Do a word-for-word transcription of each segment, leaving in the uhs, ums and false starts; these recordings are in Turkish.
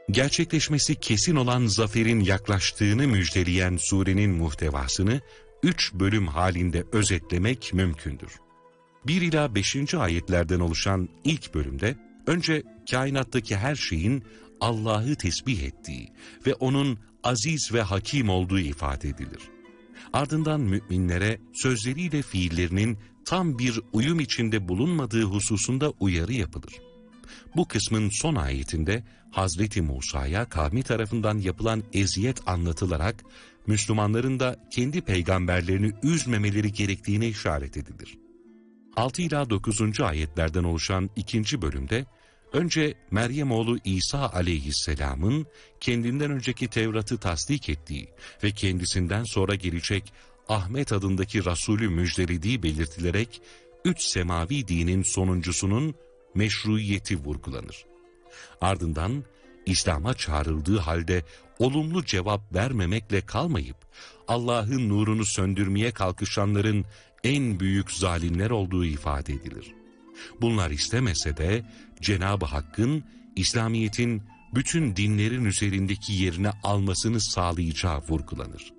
Gerçekleşmesi kesin olan zaferin yaklaştığını müjdeleyen surenin muhtevasını üç bölüm halinde özetlemek mümkündür. bir ila beşinci ayetlerden oluşan ilk bölümde önce kainattaki her şeyin Allah'ı tesbih ettiği ve O'nun aziz ve hakim olduğu ifade edilir. Ardından müminlere sözleriyle fiillerinin tam bir uyum içinde bulunmadığı hususunda uyarı yapılır. Bu kısmın son ayetinde Hazreti Musa'ya kavmi tarafından yapılan eziyet anlatılarak Müslümanların da kendi peygamberlerini üzmemeleri gerektiğine işaret edilir. altı ila dokuzuncu ayetlerden oluşan ikinci bölümde önce Meryem oğlu İsa aleyhisselamın kendinden önceki Tevrat'ı tasdik ettiği ve kendisinden sonra gelecek Ahmet adındaki Resulü müjdelediği belirtilerek üç semavi dinin sonuncusunun meşruiyeti vurgulanır. Ardından İslam'a çağrıldığı halde olumlu cevap vermemekle kalmayıp Allah'ın nurunu söndürmeye kalkışanların en büyük zalimler olduğu ifade edilir. Bunlar istemese de Cenab-ı Hakk'ın İslamiyet'in bütün dinlerin üzerindeki yerini almasını sağlayacağı vurgulanır.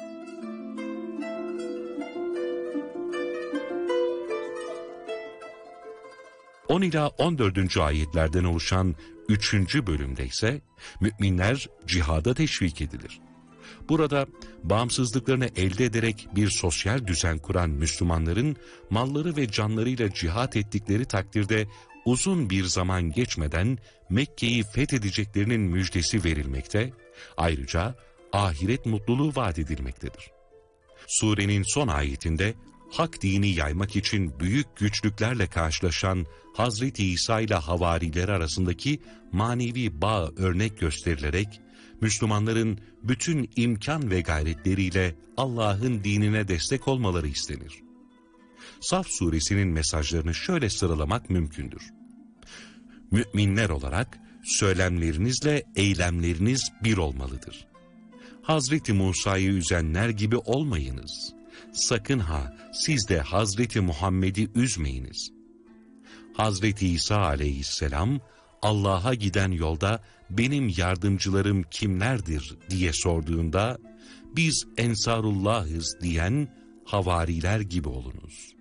on ila on dördüncü ayetlerden oluşan üçüncü bölümde ise müminler cihada teşvik edilir. Burada bağımsızlıklarını elde ederek bir sosyal düzen kuran Müslümanların malları ve canlarıyla cihat ettikleri takdirde uzun bir zaman geçmeden Mekke'yi fethedeceklerinin müjdesi verilmekte, ayrıca ahiret mutluluğu vaat edilmektedir. Surenin son ayetinde hak dini yaymak için büyük güçlüklerle karşılaşan Hazreti İsa ile havariler arasındaki manevi bağ örnek gösterilerek, Müslümanların bütün imkan ve gayretleriyle Allah'ın dinine destek olmaları istenir. Saf suresinin mesajlarını şöyle sıralamak mümkündür. Müminler olarak söylemlerinizle eylemleriniz bir olmalıdır. Hazreti Musa'yı üzenler gibi olmayınız. Sakın ha siz de Hazreti Muhammed'i üzmeyiniz. Hazreti İsa aleyhisselam Allah'a giden yolda benim yardımcılarım kimlerdir diye sorduğunda biz Ensarullah'ız diyen havariler gibi olunuz.